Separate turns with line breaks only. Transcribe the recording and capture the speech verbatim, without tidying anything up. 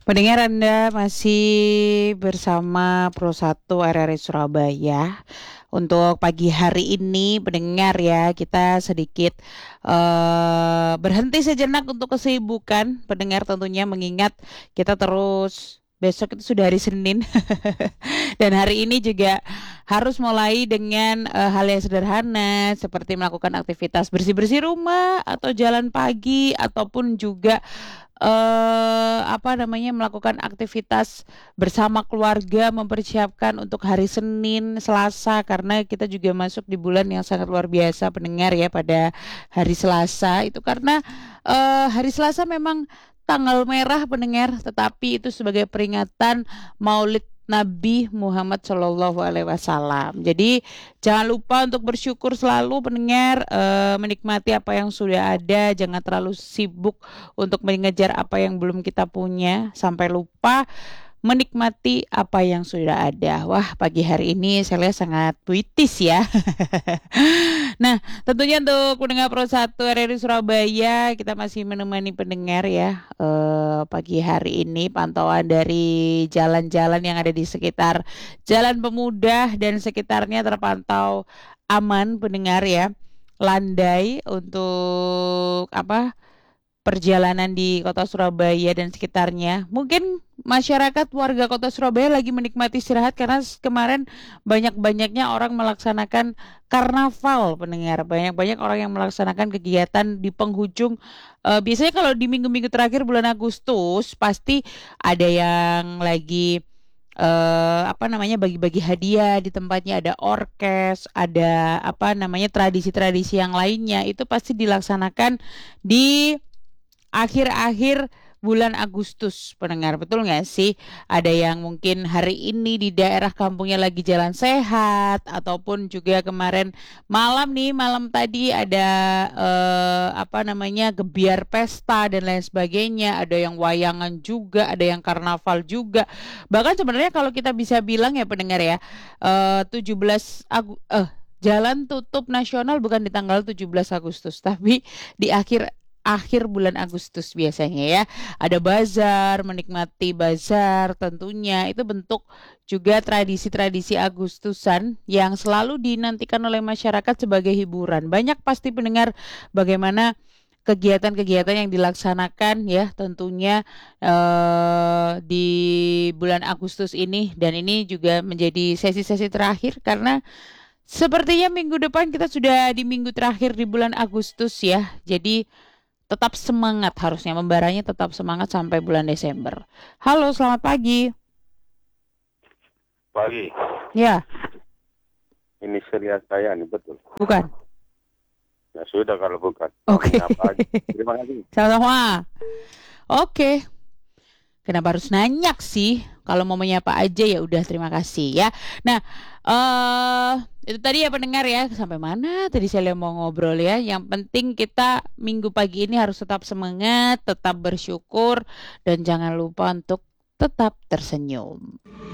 Pendengar Anda masih bersama Pro satu R R I Surabaya. Untuk pagi hari ini pendengar ya, kita sedikit uh, berhenti sejenak untuk kesibukan pendengar, tentunya mengingat kita terus besok itu sudah hari Senin. Dan hari ini juga harus mulai dengan uh, hal yang sederhana seperti melakukan aktivitas bersih-bersih rumah atau jalan pagi, ataupun juga eh apa namanya melakukan aktivitas bersama keluarga, mempersiapkan untuk hari Senin, Selasa, karena kita juga masuk di bulan yang sangat luar biasa pendengar ya pada hari Selasa itu, karena eh hari Selasa memang tanggal merah pendengar, tetapi itu sebagai peringatan Maulid Nabi Muhammad Shallallahu Alaihi Wasallam. Jadi jangan lupa untuk bersyukur selalu pendengar, eh, menikmati apa yang sudah ada, jangan terlalu sibuk untuk mengejar apa yang belum kita punya sampai lupa menikmati apa yang sudah ada. Wah, pagi hari ini saya lihat sangat puitis ya. Nah, tentunya untuk pendengar Pro satu R R I Surabaya, kita masih menemani pendengar ya eh, pagi hari ini, pantauan dari jalan-jalan yang ada di sekitar Jalan Pemuda dan sekitarnya terpantau aman pendengar ya. Landai untuk apa? Perjalanan di kota Surabaya dan sekitarnya. Mungkin masyarakat warga kota Surabaya lagi menikmati istirahat karena kemarin banyak-banyaknya orang melaksanakan karnaval pendengar. Banyak-banyak orang yang melaksanakan kegiatan di penghujung. Uh, biasanya kalau di minggu-minggu terakhir bulan Agustus pasti ada yang lagi uh, apa namanya bagi-bagi hadiah di tempatnya, ada orkes, ada apa namanya tradisi-tradisi yang lainnya, itu pasti dilaksanakan di akhir-akhir bulan Agustus pendengar, betul nggak sih? Ada yang mungkin hari ini di daerah kampungnya lagi jalan sehat, ataupun juga kemarin malam nih, malam tadi ada eh, apa namanya gebiar pesta dan lain sebagainya. Ada yang wayangan juga, ada yang karnaval juga. Bahkan sebenarnya kalau kita bisa bilang ya pendengar ya, eh, tujuh belas Agu eh jalan tutup nasional bukan di tanggal tujuh belas Agustus, tapi di akhir akhir bulan Agustus biasanya ya. Ada bazar, menikmati bazar tentunya. Itu bentuk juga tradisi-tradisi Agustusan yang selalu dinantikan oleh masyarakat sebagai hiburan. Banyak pasti pendengar bagaimana kegiatan-kegiatan yang dilaksanakan ya tentunya eh, di bulan Agustus ini, dan ini juga menjadi sesi-sesi terakhir karena sepertinya minggu depan kita sudah di minggu terakhir di bulan Agustus ya. Jadi tetap semangat, harusnya membaranya tetap semangat sampai bulan Desember. Halo, selamat pagi.
Pagi.
Ya.
Ini serius saya nih, betul.
Bukan.
Ya sudah kalau bukan.
Oke.
Okay. Terima kasih.
Sama-sama. Oke. Kenapa harus nanya sih? Kalau mau menyapa aja ya udah, terima kasih ya. Nah, eh itu tadi ya pendengar ya. Sampai mana tadi saya mau ngobrol ya. Yang penting kita minggu pagi ini harus tetap semangat, tetap bersyukur, dan jangan lupa untuk tetap tersenyum.